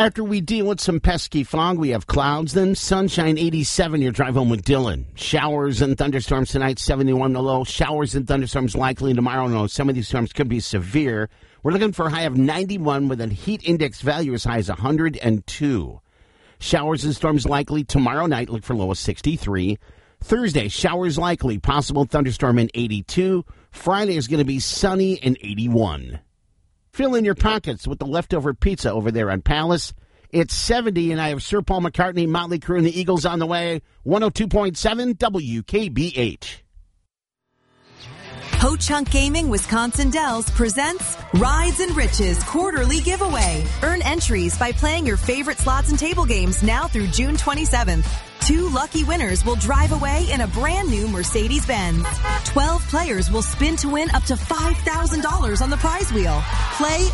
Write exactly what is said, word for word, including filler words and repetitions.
After we deal with some pesky fog, we have clouds, then sunshine, eighty-seven, your drive home with Dylan. Showers and thunderstorms tonight, seventy-one the low. Showers and thunderstorms likely tomorrow. No, some of these storms could be severe. We're looking for a high of ninety-one with a heat index value as high as one hundred two. Showers and storms likely tomorrow night. Look for low of sixty-three. Thursday, showers likely. Possible thunderstorm in eighty-two. Friday is going to be sunny and eighty-one. Fill in your pockets with the leftover pizza over there on Palace. It's seventy, and I have Sir Paul McCartney, Motley Crue, and the Eagles on the way. one oh two point seven W K B H. Ho Chunk Gaming Wisconsin Dells presents Rides and Riches quarterly giveaway. Earn entries by playing your favorite slots and table games now through June twenty-seventh. Two lucky winners will drive away in a brand new Mercedes-Benz. Twelve players will spin to win up to five thousand dollars on the prize wheel. Play